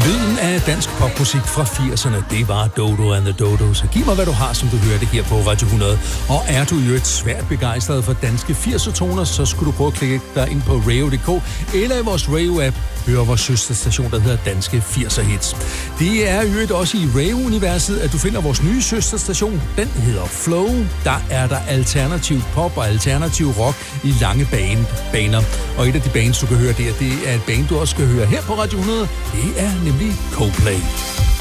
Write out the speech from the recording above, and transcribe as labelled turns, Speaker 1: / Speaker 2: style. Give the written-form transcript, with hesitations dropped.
Speaker 1: Lyden af dansk popmusik fra 80'erne, det var Dodo and the Dodos. Giv mig, hvad du har, som du hørte her på Radio 100. Og er du jo et svært begejstret for danske 80'er-toner, så skulle du prøve at klikke dig ind på radio.dk eller i vores radio-app. Hør vores søsterstation, der hedder Danske 80'er Hits. Det er jo også i Radio-universet, at du finder vores nye søsterstation. Den hedder Flow. Der er der alternativ pop og alternativ rock i lange baner. Og et af de bands, du kan høre der, det er et band, du også skal høre her på Radio 100. Det er nemlig Coldplay.